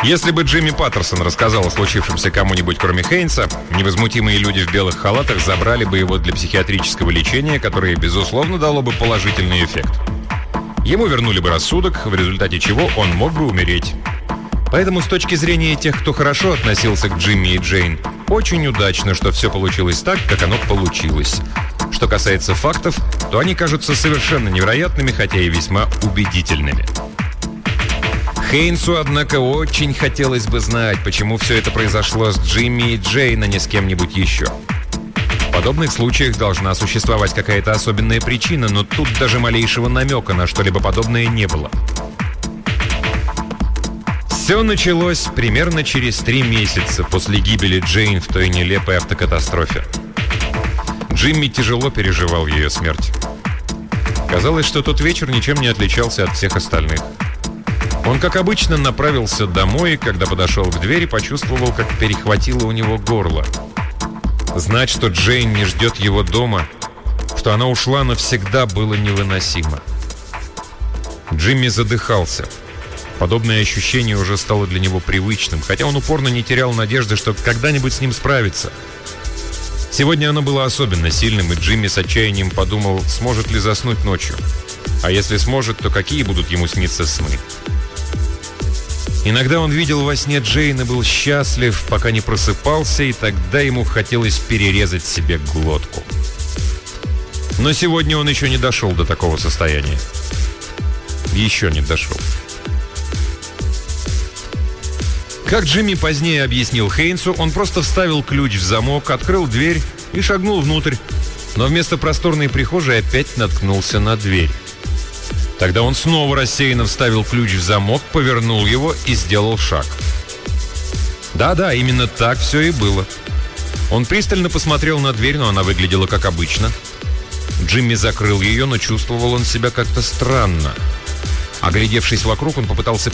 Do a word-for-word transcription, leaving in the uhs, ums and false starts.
Если бы Джимми Паттерсон рассказал о случившемся кому-нибудь, кроме Хейнса, невозмутимые люди в белых халатах забрали бы его для психиатрического лечения, которое, безусловно, дало бы положительный эффект. Ему вернули бы рассудок, в результате чего он мог бы умереть. Поэтому с точки зрения тех, кто хорошо относился к Джимми и Джейн, очень удачно, что все получилось так, как оно получилось. Что касается фактов, то они кажутся совершенно невероятными, хотя и весьма убедительными. Хейнсу, однако, очень хотелось бы знать, почему все это произошло с Джимми и Джейн, а не с кем-нибудь еще. В подобных случаях должна существовать какая-то особенная причина, но тут даже малейшего намека на что-либо подобное не было. Все началось примерно через три месяца после гибели Джейн в той нелепой автокатастрофе. Джимми тяжело переживал ее смерть. Казалось, что тот вечер ничем не отличался от всех остальных. Он, как обычно, направился домой, и когда подошел к двери, почувствовал, как перехватило у него горло. Знать, что Джейн не ждет его дома, что она ушла навсегда, было невыносимо. Джимми задыхался. Подобное ощущение уже стало для него привычным, хотя он упорно не терял надежды, что когда-нибудь с ним справится. Сегодня оно было особенно сильным, и Джимми с отчаянием подумал, сможет ли заснуть ночью. А если сможет, то какие будут ему сниться сны? Иногда он видел во сне Джейн и был счастлив, пока не просыпался, и тогда ему хотелось перерезать себе глотку. Но сегодня он еще не дошел до такого состояния. Еще не дошел. Как Джимми позднее объяснил Хейнсу, он просто вставил ключ в замок, открыл дверь и шагнул внутрь, но вместо просторной прихожей опять наткнулся на дверь. Тогда он снова рассеянно вставил ключ в замок, повернул его и сделал шаг. Да-да, именно так все и было. Он пристально посмотрел на дверь, но она выглядела как обычно. Джимми закрыл ее, но чувствовал он себя как-то странно. Оглядевшись вокруг, он попытался